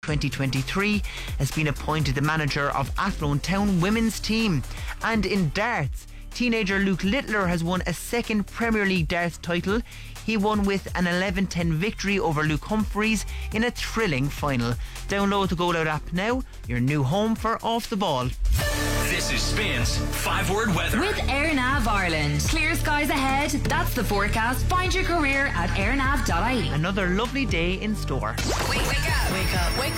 2023 has been appointed the manager of Athlone Town women's team. And in darts, teenager Luke Littler has won a second Premier League darts title. He won with an 11-10 victory over Luke Humphreys in a thrilling final. Download the Go Loud app now, your new home for Off the Ball. This is Spins 5-Word Weather. With AirNav Ireland. Clear skies ahead. That's the forecast. Find your career at airnav.ie. Another lovely day in store. Wake up. Wake up. Wake